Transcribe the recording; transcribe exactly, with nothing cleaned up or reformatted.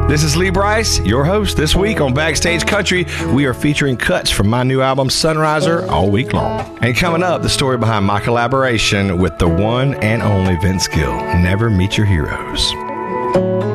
This is Lee Brice, your host. This week on Backstage Country, we are featuring cuts from my new album, Sunriser, all week long. And coming up, the story behind my collaboration with the one and only Vince Gill. Never Meet Your Heroes.